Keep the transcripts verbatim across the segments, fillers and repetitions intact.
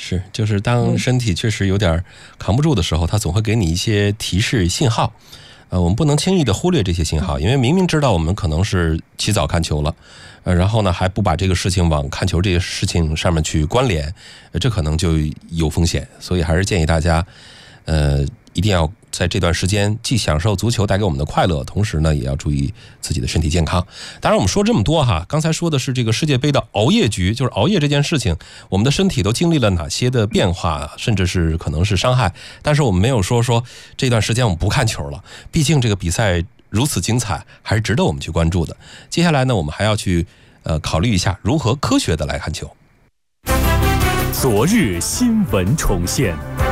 是，就是当身体确实有点扛不住的时候，它总会给你一些提示信号。呃，我们不能轻易的忽略这些信号，因为明明知道我们可能是起早看球了，呃，然后呢还不把这个事情往看球这些事情上面去关联，呃，这可能就有风险。所以还是建议大家，呃，一定要在这段时间既享受足球带给我们的快乐，同时呢也要注意自己的身体健康。当然我们说这么多哈，刚才说的是这个世界杯的熬夜局，就是熬夜这件事情，我们的身体都经历了哪些的变化，甚至是可能是伤害。但是我们没有说说这段时间我们不看球了，毕竟这个比赛如此精彩，还是值得我们去关注的。接下来呢，我们还要去呃考虑一下如何科学的来看球。 昨日新闻重现，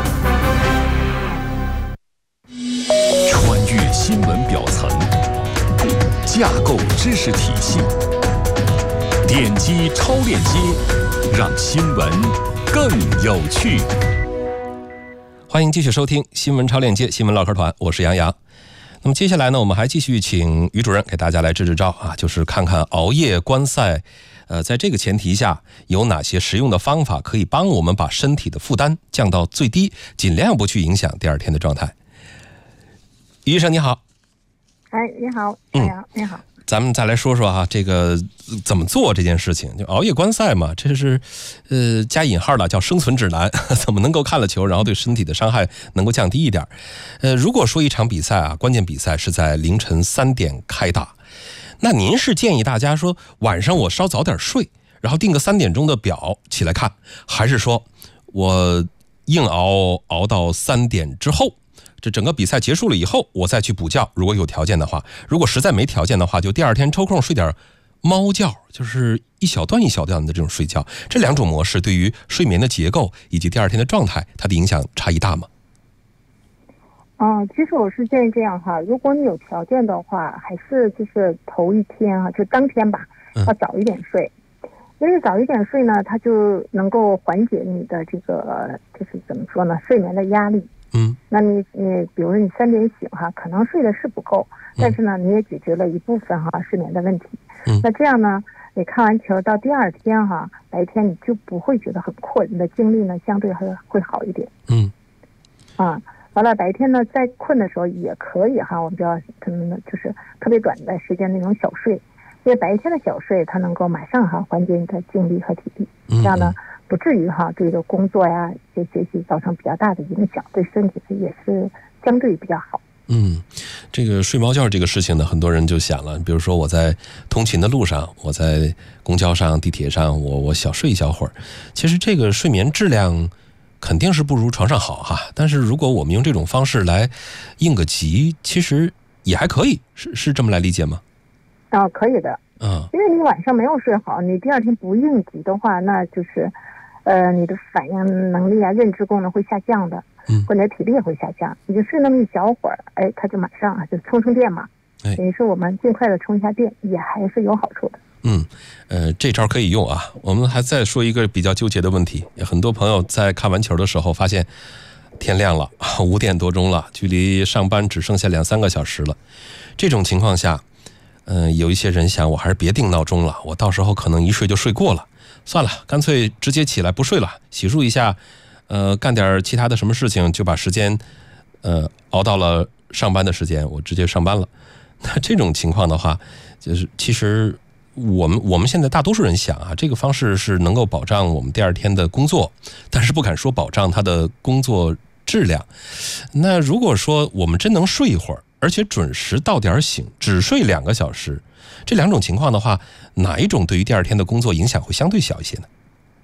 穿越新闻表层，架构知识体系，点击超链接，让新闻更有趣。 欢迎继续收听新闻超链接新闻唠嗑团，我是杨洋。那么接下来呢，我们还继续请于主任给大家来支支招啊，就是看看熬夜观赛，呃，在这个前提下有哪些实用的方法可以帮我们把身体的负担降到最低，尽量不去影响第二天的状态。于医生你好。 哎，你好，嗯，你好。 咱们再来说说哈，这个怎么做这件事情，就熬夜观赛嘛，这是呃加引号的叫生存指南，怎么能够看了球，然后对身体的伤害能够降低一点。呃，如果说一场比赛啊，关键比赛是在凌晨三点开打，那您是建议大家说晚上我稍早点睡，然后定个三点钟的表起来看，还是说我硬熬熬到三点之后？这整个比赛结束了以后，我再去补觉，如果有条件的话。如果实在没条件的话，就第二天抽空睡点猫觉，就是一小段一小段的这种睡觉。这两种模式对于睡眠的结构以及第二天的状态，它的影响差异大吗？ 嗯，其实我是建议这样哈，如果你有条件的话，还是就是头一天啊，就当天吧，要早一点睡。嗯、因为早一点睡呢，它就能够缓解你的这个就是怎么说呢，睡眠的压力。 嗯， 那你你比如说你三点醒哈，可能睡的是不够，但是呢，你也解决了一部分哈睡眠的问题。 嗯， 那这样呢，你看完球到第二天哈，白天你就不会觉得很困，你的精力呢相对还会好一点。 嗯， 啊，完了白天呢，在困的时候也可以哈，我们就要可能呢就是特别短的时间那种小睡，因为白天的小睡它能够马上哈缓解你的精力和体力，这样呢。不至于哈对这个工作呀、这学习造成比较大的影响，对身体也是相对比较好。 嗯，这个睡猫觉这个事情呢，很多人就想了，比如说我在通勤的路上，我在公交上、地铁上，我我小睡一小会儿，其实这个睡眠质量肯定是不如床上好哈。但是如果我们用这种方式来应个急，其实也还可以，是是这么来理解吗？ 啊，可以的。 嗯， 因为你晚上没有睡好，你第二天不应急的话，那就是。呃，你的反应能力啊、认知功能会下降的， 嗯， 或者体力也会下降。你就睡那么一小会儿，哎，它就马上啊，就充充电嘛。 哎， 等于是我们尽快的充一下电，也还是有好处的。 嗯，呃，这招可以用啊。我们还再说一个比较纠结的问题，很多朋友在看完球的时候发现天亮了，五点多钟了，距离上班只剩下两三个小时了。这种情况下，嗯、呃，有一些人想，我还是别定闹钟了，我到时候可能一睡就睡过了。算了，干脆直接起来不睡了，洗漱一下，呃，干点其他的什么事情，就把时间，呃，熬到了上班的时间，我直接上班了。那这种情况的话，就是其实我们我们现在大多数人想啊，这个方式是能够保障我们第二天的工作，但是不敢说保障他的工作质量。那如果说我们真能睡一会儿，而且准时到点醒，只睡两个小时。这两种情况的话，哪一种对于第二天的工作影响会相对小一些呢？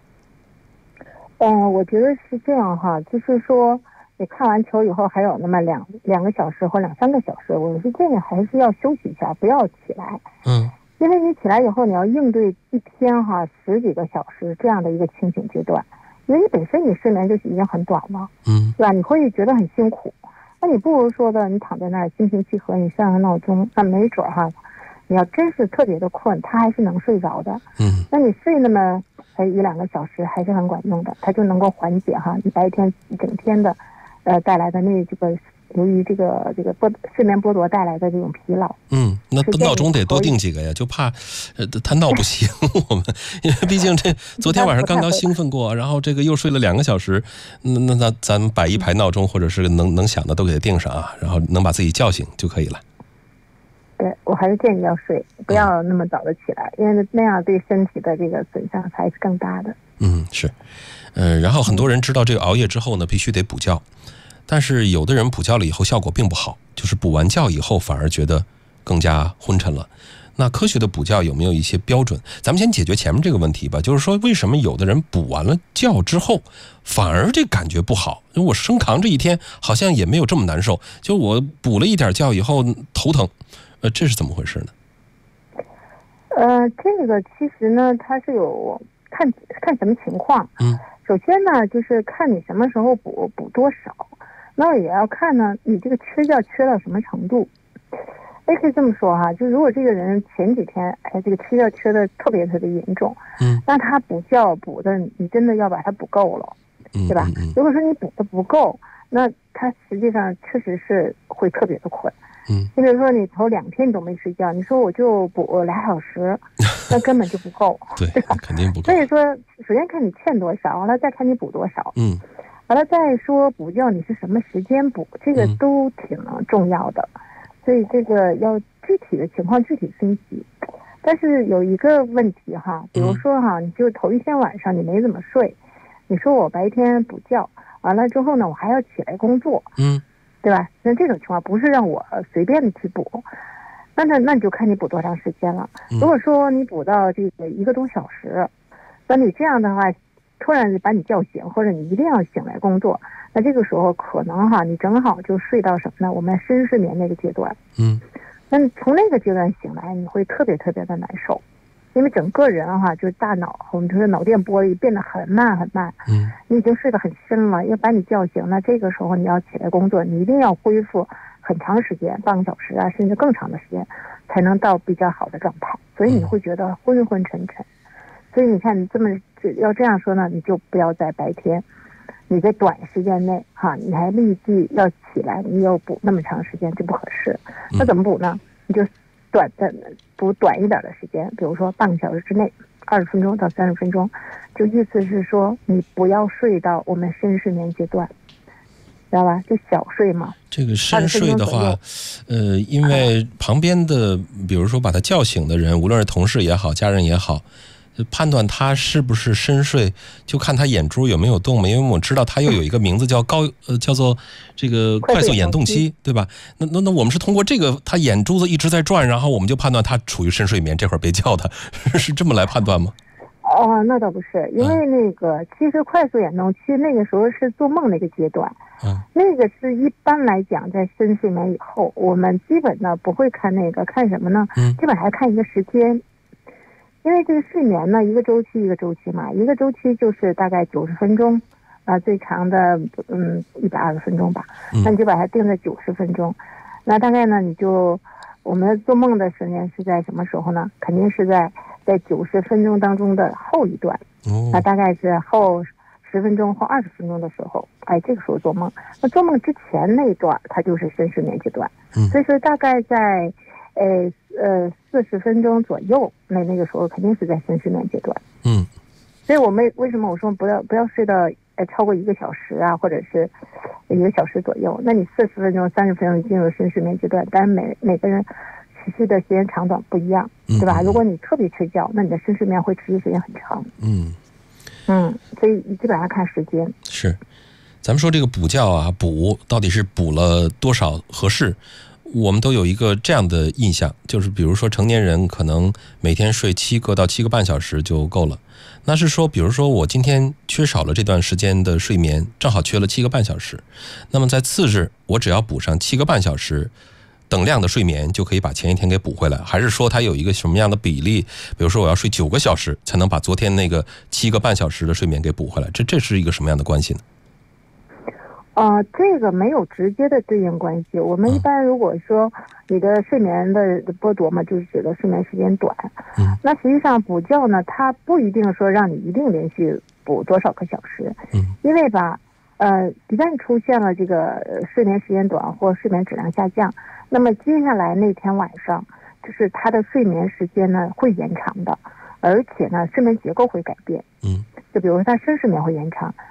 嗯，我觉得是这样哈，就是说你看完球以后还有那么两两个小时或两三个小时，我是建议还是要休息一下，不要起来。 嗯， 因为你起来以后，你要应对一天哈十几个小时这样的一个清醒阶段，因为你本身你睡眠就已经很短了， 嗯， 对吧？你会觉得很辛苦，那你不如说的，你躺在那儿心平气和，你上个闹钟，那没准哈。你要真是特别的困，他还是能睡着的。 嗯， 那你睡那么哎一两个小时还是很管用的，它就能够缓解哈你白天一整天的呃带来的那这个由于这个这个剥睡眠剥夺带来的这种疲劳。 嗯，那闹钟得多定几个呀？就怕呃他闹不醒我们，因为毕竟这昨天晚上刚刚兴奋过，然后这个又睡了两个小时，那那那咱们摆一排闹钟，或者是能能响的都给它定上啊，然后能把自己叫醒就可以了。 对，我还是建议要睡，不要那么早的起来，因为那样对身体的这个损伤才是更大的。 嗯，是，嗯、呃，然后很多人知道这个熬夜之后呢，必须得补觉，但是有的人补觉了以后效果并不好，就是补完觉以后反而觉得更加昏沉了。那科学的补觉有没有一些标准？咱们先解决前面这个问题吧，就是说为什么有的人补完了觉之后反而这感觉不好？因为我生扛这一天好像也没有这么难受，就我补了一点觉以后头疼，呃，这是怎么回事呢？ 呃，这个其实呢，它是有看看什么情况。 嗯， 首先呢，就是看你什么时候补，补多少，那也要看呢，你这个缺觉缺到什么程度。也可以这么说哈，就如果这个人前几天哎，这个缺觉缺的特别特别严重， 嗯， 那他补觉补的，你真的要把它补够了， 嗯， 对吧？ 嗯嗯、 如果说你补的不够，那他实际上确实是会特别的困。 嗯， 你比如说你头两天你都没睡觉，你说我就补俩小时，那根本就不够， 对， 对吧？ 肯定不够。 所以说，首先看你欠多少，完了再看你补多少， 嗯， 完了再说补觉你是什么时间补，这个都挺重要的。嗯、所以这个要具体的情况具体分析。但是有一个问题哈，比如说哈，你就头一天晚上你没怎么睡，你说我白天补觉，完了之后呢，我还要起来工作， 嗯。 对吧？那这种情况不是让我随便的去补，那那那你就看你补多长时间了。如果说你补到这个一个多小时，那你这样的话，突然把你叫醒，或者你一定要醒来工作，那这个时候可能哈，你正好就睡到什么呢？我们深睡眠那个阶段。 嗯。 那从那个阶段醒来，你会特别特别的难受。因为整个人哈，就是大脑，我们说脑电波变得很慢很慢， 嗯， 你已经睡得很深了，要把你叫醒，那这个时候你要起来工作，你一定要恢复很长时间，半个小时啊，甚至更长的时间，才能到比较好的状态，所以你会觉得昏昏沉沉。所以你看，你这么要这样说呢，你就不要在白天，你在短时间内哈，你还立即要起来，你要补那么长时间，这不合适。那怎么补呢？你就短的补短一点的时间，比如说半个小时之内，二十分钟到三十分钟，就意思是说你不要睡到我们深睡眠阶段，知道吧？就小睡嘛。 这个深睡的话，呃，因为旁边的，比如说把他叫醒的人，无论是同事也好，家人也好，判断他是不是深睡，就看他眼珠有没有动。因为我知道他又有一个名字叫高呃，叫做这个快速眼动期，对吧？那那那我们是通过这个，他眼珠子一直在转，然后我们就判断他处于深睡眠，这会儿别叫他，是这么来判断吗？ 哦，那倒不是，因为那个、嗯、其实快速眼动期那个时候是做梦那个阶段， 嗯， 那个是一般来讲在深睡眠以后，我们基本呢不会看那个，看什么呢？ 嗯， 基本还看一个时间。因为这个睡眠呢，一个周期一个周期嘛，一个周期就是大概九十分钟，啊、呃，最长的嗯一百二十分钟吧，那你就把它定在九十分钟。那大概呢，你就我们做梦的时间是在什么时候呢？肯定是在在九十分钟当中的后一段， 哦， 那大概是后十分钟或二十分钟的时候，哎，这个时候做梦。那做梦之前那一段，它就是深睡眠阶段， 嗯， 所以说大概在。呃呃，四十分钟左右，那那个时候肯定是在深睡眠阶段。 嗯， 所以我们为什么我说不要不要睡到呃超过一个小时啊，或者是一个小时左右？那你四十分钟、三十分钟进入深睡眠阶段，但是每每个人持续的时间长短不一样，对吧？ 嗯、 如果你特别缺觉，那你的深睡眠会持续时间很长。 嗯嗯，所以基本上看时间。 是，咱们说这个补觉啊，补到底是补了多少合适？我们都有一个这样的印象，就是比如说成年人可能每天睡七个到七个半小时就够了。那是说，比如说我今天缺少了这段时间的睡眠，正好缺了七个半小时，那么在次日我只要补上七个半小时等量的睡眠，就可以把前一天给补回来。还是说它有一个什么样的比例？比如说我要睡九个小时才能把昨天那个七个半小时的睡眠给补回来，这这是一个什么样的关系呢？ 呃，这个没有直接的对应关系。我们一般如果说你的睡眠的剥夺嘛，就是指的睡眠时间短。 嗯， 那实际上补觉呢，它不一定说让你一定连续补多少个小时。 嗯， 因为吧， 呃，一旦出现了这个睡眠时间短或睡眠质量下降，那么接下来那天晚上，就是他的睡眠时间呢会延长的，而且呢睡眠结构会改变。 嗯， 就比如说他深睡眠会延长，